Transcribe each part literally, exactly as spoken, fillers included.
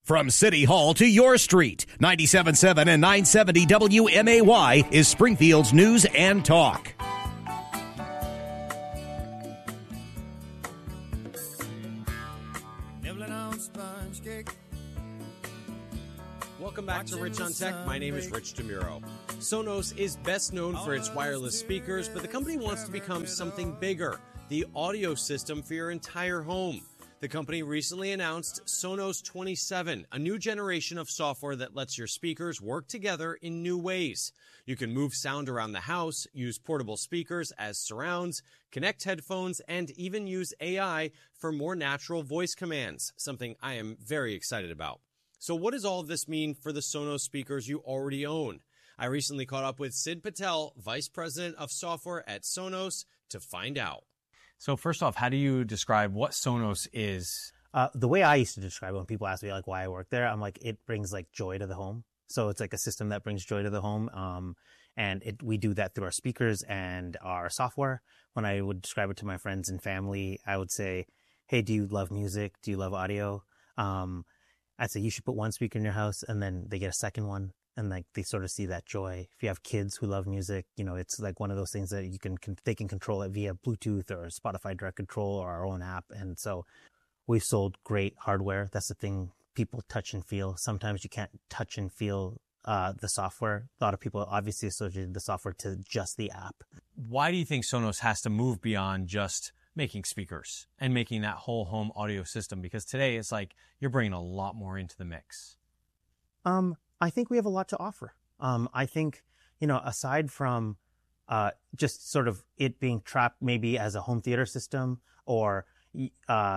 From City Hall to your street, ninety-seven point seven and nine seventy W M A Y is Springfield's news and talk. Welcome back to Rich on Tech. My name is Rich DeMuro. Sonos is best known for its wireless speakers, but the company wants to become something bigger, the audio system for your entire home. The company recently announced Sonos twenty-seven, a new generation of software that lets your speakers work together in new ways. You can move sound around the house, use portable speakers as surrounds, connect headphones, and even use A I for more natural voice commands, something I am very excited about. So what does all of this mean for the Sonos speakers you already own? I recently caught up with Sid Patel, Vice President of Software at Sonos, to find out. So first off, how do you describe what Sonos is? Uh, the way I used to describe it when people ask me like why I work there, I'm like, it brings like joy to the home. So it's like a system that brings joy to the home. Um, and it, we do that through our speakers and our software. When I would describe it to my friends and family, I would say, hey, do you love music? Do you love audio? Um, I'd say you should put one speaker in your house, and then they get a second one. And like they sort of see that joy. If you have kids who love music, you know, it's like one of those things that you can, can they can control it via Bluetooth or Spotify Direct Control or our own app. And so we've sold great hardware. That's the thing people touch and feel. Sometimes you can't touch and feel uh, the software. A lot of people obviously associate the software to just the app. Why do you think Sonos has to move beyond just making speakers and making that whole home audio system? Because today it's like you're bringing a lot more into the mix. Um. I think we have a lot to offer. Um, I think, you know, aside from uh, just sort of it being trapped maybe as a home theater system or uh,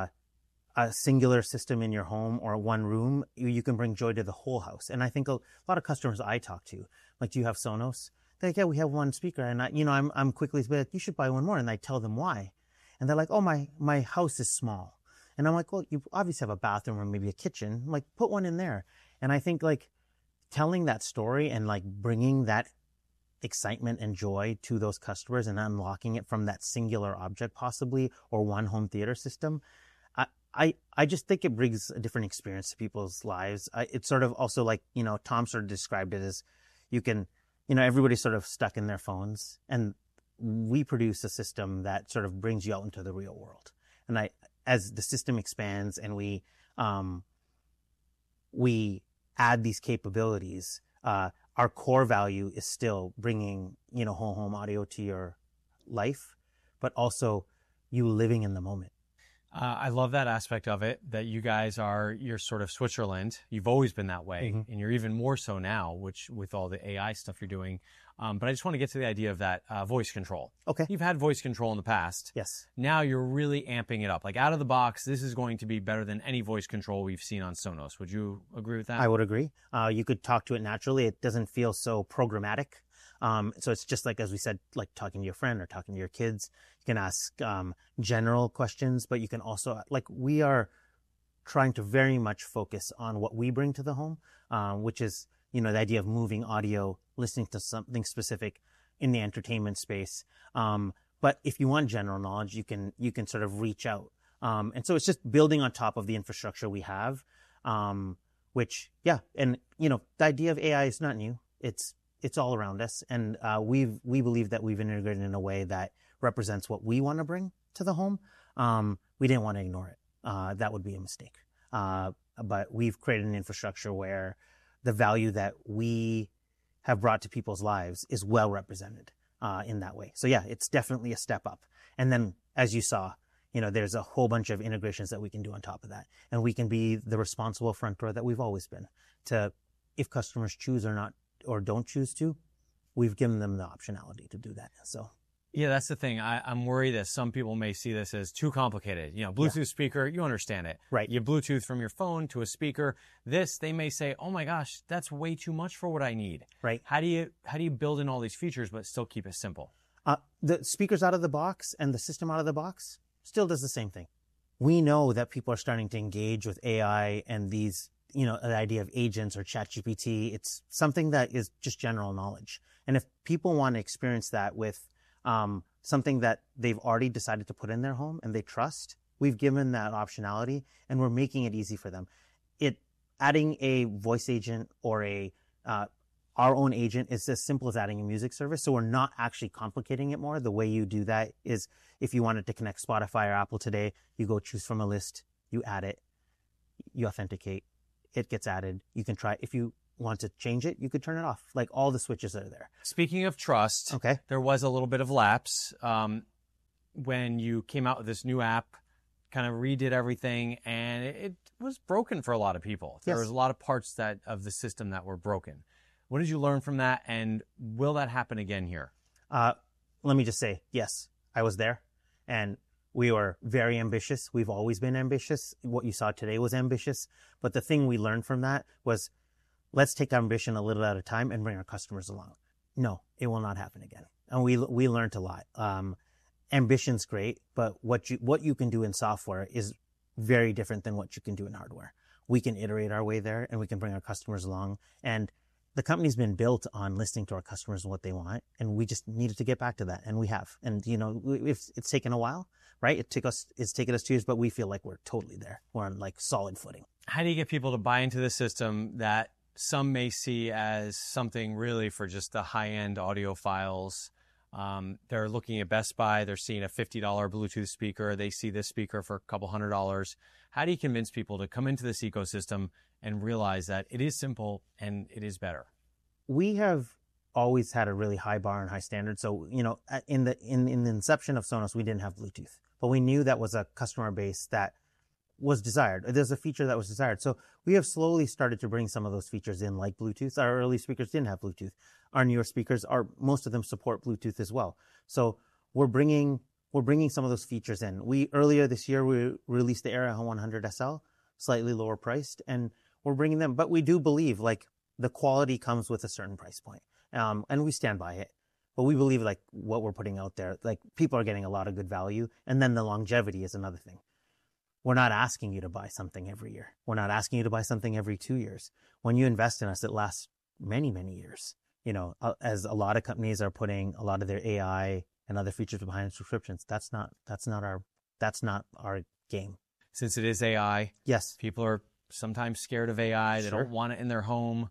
a singular system in your home or one room, you, you can bring joy to the whole house. And I think a, a lot of customers I talk to, like, do you have Sonos? They're like, yeah, we have one speaker. And I, you know, I'm I'm quickly like, you should buy one more. And I tell them why. And they're like, oh, my my house is small. And I'm like, well, you obviously have a bathroom or maybe a kitchen. I'm like, put one in there. And I think like, telling that story and like bringing that excitement and joy to those customers and unlocking it from that singular object possibly or one home theater system, I I, I just think it brings a different experience to people's lives. I, it's sort of also like, you know, Tom sort of described it as you can, you know, everybody's sort of stuck in their phones, and we produce a system that sort of brings you out into the real world. And I, as the system expands and we, um, we, add these capabilities, uh, our core value is still bringing, you know, whole home audio to your life, but also you living in the moment. Uh, I love that aspect of it, that you guys are, you're sort of Switzerland. You've always been that way, mm-hmm. and you're even more so now, which with all the A I stuff you're doing. Um, but I just want to get to the idea of that uh, voice control. Okay. You've had voice control in the past. Yes. Now you're really amping it up. Like out of the box, this is going to be better than any voice control we've seen on Sonos. Would you agree with that? I would agree. Uh, you could talk to it naturally. It doesn't feel so programmatic. Um, so it's just like, as we said, like talking to your friend or talking to your kids. You can ask um, general questions, but you can also, like, we are trying to very much focus on what we bring to the home, um, which is, you know, the idea of moving audio, listening to something specific in the entertainment space. Um, but if you want general knowledge, you can, you can sort of reach out. Um, and so it's just building on top of the infrastructure we have, um, which, yeah. And, you know, the idea of A I is not new. It's, it's all around us. And, uh, we've, we believe that we've integrated in a way that represents what we want to bring to the home. Um, we didn't want to ignore it. Uh, that would be a mistake. Uh, but we've created an infrastructure where the value that we have brought to people's lives is well represented, uh, in that way. So yeah, it's definitely a step up. And then, as you saw, you know, there's a whole bunch of integrations that we can do on top of that. And we can be the responsible front door that we've always been to, if customers choose or not, or don't choose to, we've given them the optionality to do that. So. Yeah, that's the thing. I, I'm worried that some people may see this as too complicated. You know, Bluetooth yeah. speaker, you understand it. Right. You Bluetooth from your phone to a speaker. This, they may say, oh my gosh, that's way too much for what I need. Right. How do you, how do you build in all these features but still keep it simple? Uh, the speakers out of the box and the system out of the box still does the same thing. We know that people are starting to engage with A I and these, you know, the idea of agents or ChatGPT. It's something that is just general knowledge. And if people want to experience that with um, something that they've already decided to put in their home and they trust, we've given that optionality and we're making it easy for them. It adding a voice agent or a uh, our own agent is as simple as adding a music service. So we're not actually complicating it more. The way you do that is if you wanted to connect Spotify or Apple today, you go choose from a list, you add it, you authenticate, it gets added. You can try, if you want to change it, you could turn it off. Like all the switches are there. Speaking of trust, okay, there was a little bit of lapse um, when you came out with this new app, kind of redid everything, and it, it was broken for a lot of people. There Yes. was a lot of parts that of the system that were broken. What did you learn from that, and will that happen again here? Uh, let me just say, yes, I was there, and we were very ambitious. We've always been ambitious. What you saw today was ambitious. But the thing we learned from that was, let's take our ambition a little at a time and bring our customers along. No, it will not happen again. And we we learned a lot. Um, ambition's great, but what you what you can do in software is very different than what you can do in hardware. We can iterate our way there, and we can bring our customers along. And the company's been built on listening to our customers and what they want, and we just needed to get back to that, and we have. And you know, it's, it's taken a while, right? It took us, it's taken us two years, but we feel like we're totally there. We're on like solid footing. How do you get people to buy into the system that some may see as something really for just the high-end audiophiles? Um, they're looking at Best Buy, they're seeing a fifty dollars Bluetooth speaker, they see this speaker for a couple hundred dollars. How do you convince people to come into this ecosystem and realize that it is simple and it is better? We have always had a really high bar and high standard. So, you know, in the in, in the inception of Sonos, we didn't have Bluetooth, but we knew that was a customer base that was desired. There's a feature that was desired. So we have slowly started to bring some of those features in, like Bluetooth. Our early speakers didn't have Bluetooth. Our newer speakers are, most of them support Bluetooth as well. So we're bringing, we're bringing some of those features in. We, earlier this year, we released the Era one hundred S L, slightly lower priced, and we're bringing them, but we do believe like the quality comes with a certain price point. Um, and we stand by it, but we believe like what we're putting out there, like people are getting a lot of good value. And then the longevity is another thing. We're not asking you to buy something every year. We're not asking you to buy something every two years. When you invest in us, it lasts many, many years. You know, as a lot of companies are putting a lot of their A I and other features behind subscriptions, that's not, that's not our, that's not our game. Since it is A I, yes, people are sometimes scared of A I. They Sure. don't want it in their home.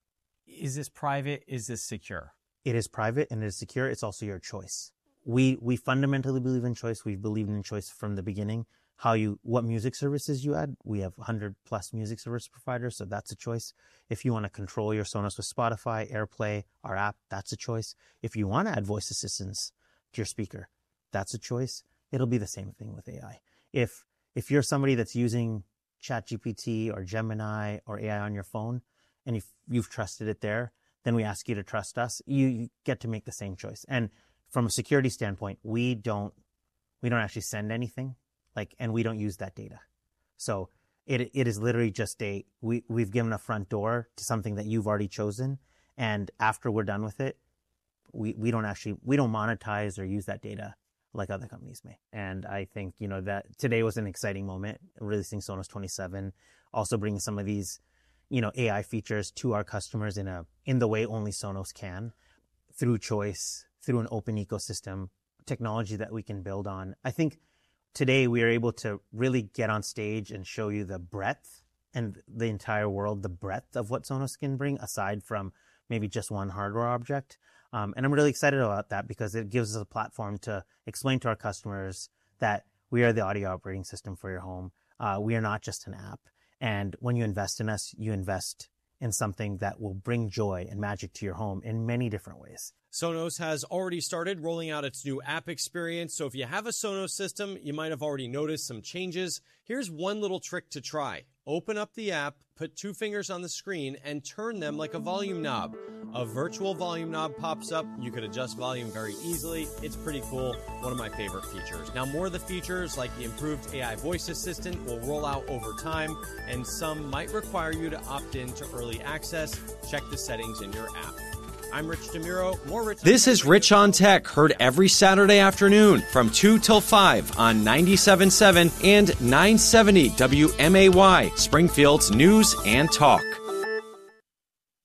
Is this private? Is this secure? It is private and it is secure. It's also your choice. We, we fundamentally believe in choice. We've believed in choice from the beginning. How you, what music services you add. We have one hundred plus music service providers, so that's a choice. If you want to control your Sonos with Spotify, AirPlay, our app, that's a choice. If you want to add voice assistants to your speaker, that's a choice. It'll be the same thing with A I. If, if you're somebody that's using ChatGPT or Gemini or A I on your phone, and if you've trusted it there, then we ask you to trust us. You, you get to make the same choice. And from a security standpoint, we don't, we don't actually send anything. Like, and we don't use that data. So it it is literally just a, we, we've given a front door to something that you've already chosen. And after we're done with it, we, we don't actually, we don't monetize or use that data like other companies may. And I think, you know, that today was an exciting moment, releasing Sonos twenty-seven, also bringing some of these, you know, A I features to our customers in a, in the way only Sonos can, through choice, through an open ecosystem, technology that we can build on. I think today we are able to really get on stage and show you the breadth and the entire world, the breadth of what Sonos can bring aside from maybe just one hardware object. Um, and I'm really excited about that because it gives us a platform to explain to our customers that we are the audio operating system for your home. Uh, we are not just an app. And when you invest in us, you invest in something that will bring joy and magic to your home in many different ways. Sonos has already started rolling out its new app experience, so if you have a Sonos system, you might have already noticed some changes. Here's one little trick to try. Open up the app, put two fingers on the screen, and turn them like a volume knob. A virtual volume knob pops up. You could adjust volume very easily. It's pretty cool. One of my favorite features. Now, more of the features, like the improved A I voice assistant, will roll out over time, and some might require you to opt in to early access. Check the settings in your app. I'm Rich DeMuro. More Rich. This is Rich on Tech, heard every Saturday afternoon from two till five on ninety-seven point seven and nine seventy W M A Y, Springfield's News and Talk. My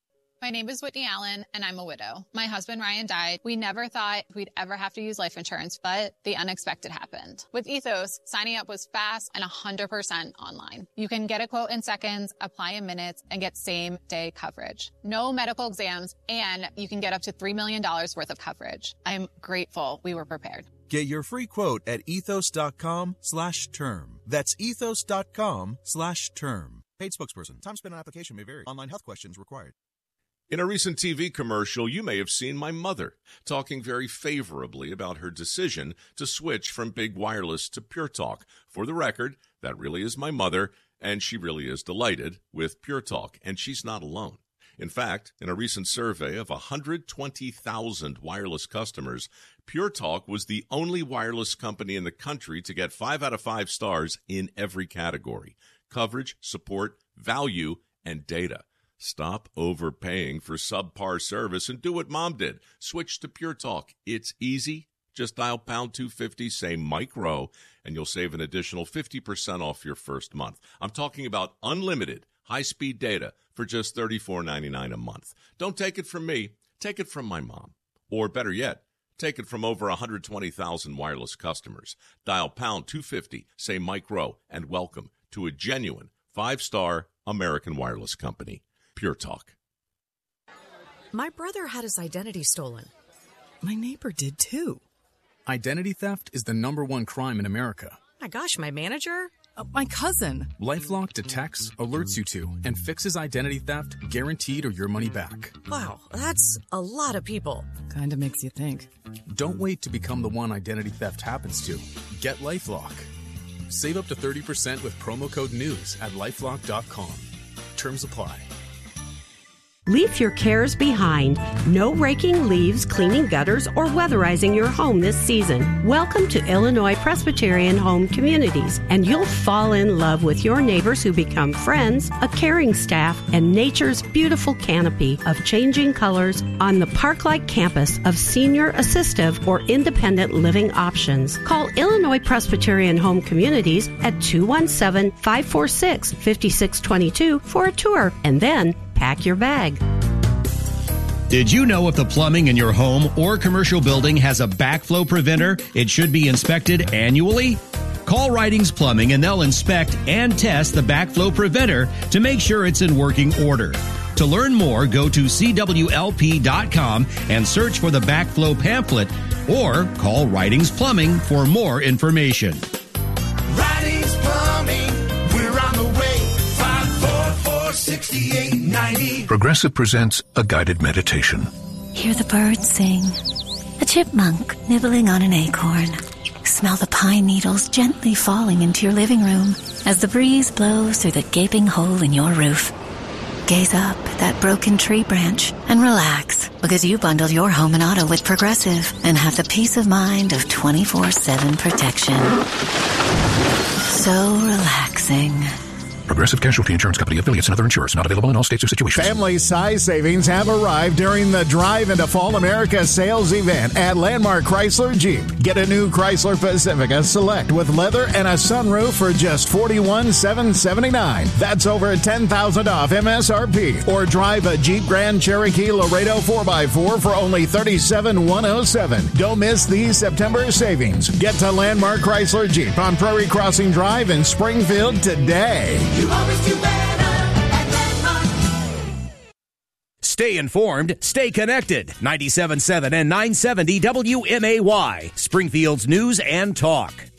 My name is Whitney Allen, and I'm a widow. My husband, Ryan, died. We never thought we'd ever have to use life insurance, but the unexpected happened. With Ethos, signing up was fast and one hundred percent online. You can get a quote in seconds, apply in minutes, and get same-day coverage. No medical exams, and you can get up to three million dollars worth of coverage. I'm grateful we were prepared. Get your free quote at ethos.com slash term. That's ethos.com slash term. Paid spokesperson. Time spent on application may vary. Online health questions required. In a recent T V commercial, you may have seen my mother talking very favorably about her decision to switch from big wireless to Pure Talk. For the record, that really is my mother, and she really is delighted with Pure Talk, and she's not alone. In fact, in a recent survey of one hundred twenty thousand wireless customers, Pure Talk was the only wireless company in the country to get five out of five stars in every category: coverage, support, value, and data. Stop overpaying for subpar service and do what Mom did. Switch to Pure Talk. It's easy. Just dial pound two fifty, say Mike Rowe, and you'll save an additional fifty percent off your first month. I'm talking about unlimited high-speed data for just thirty-four ninety-nine a month. Don't take it from me. Take it from my mom. Or better yet, take it from over one hundred twenty thousand wireless customers. Dial pound two fifty, say Mike Rowe, and welcome to a genuine five-star American wireless company. Pure Talk. My brother had his identity stolen. My neighbor did too. Identity theft is the number one crime in America. My gosh, my manager? Uh, my cousin. LifeLock detects, alerts you to, and fixes identity theft, guaranteed or your money back. Wow, that's a lot of people. Kinda makes you think. Don't wait to become the one identity theft happens to. Get LifeLock. Save up to thirty percent with promo code NEWS at lifelock dot com. Terms apply. Leave your cares behind. No raking leaves, cleaning gutters, or weatherizing your home this season. Welcome to Illinois Presbyterian Home Communities, and you'll fall in love with your neighbors who become friends, a caring staff, and nature's beautiful canopy of changing colors on the park-like campus of senior assistive or independent living options. Call Illinois Presbyterian Home Communities at two one seven, five four six, five six two two for a tour, and then pack your bag. Did you know if the plumbing in your home or commercial building has a backflow preventer, it should be inspected annually? Call Ridings Plumbing and they'll inspect and test the backflow preventer to make sure it's in working order. To learn more, go to C W L P dot com and search for the backflow pamphlet or call Ridings Plumbing for more information. Ridings Plumbing, we're on the way. five four four, six eight nine zero. Progressive presents a guided meditation. Hear the birds sing. A chipmunk nibbling on an acorn. Smell the pine needles gently falling into your living room as the breeze blows through the gaping hole in your roof. Gaze up at that broken tree branch and relax, because you bundled your home and auto with Progressive and have the peace of mind of twenty-four seven protection. So relaxing. Progressive Casualty Insurance Company, affiliates, and other insurers. Not available in all states or situations. Family size savings have arrived during the Drive into Fall America sales event at Landmark Chrysler Jeep. Get a new Chrysler Pacifica Select with leather and a sunroof for just forty-one thousand seven hundred seventy-nine dollars. That's over ten thousand dollars off M S R P. Or drive a Jeep Grand Cherokee Laredo four by four for only thirty-seven thousand one hundred seven dollars. Don't miss these September savings. Get to Landmark Chrysler Jeep on Prairie Crossing Drive in Springfield today. You always do better at Landmark. Stay informed, stay connected. ninety-seven point seven and nine seventy W M A Y, Springfield's News and Talk.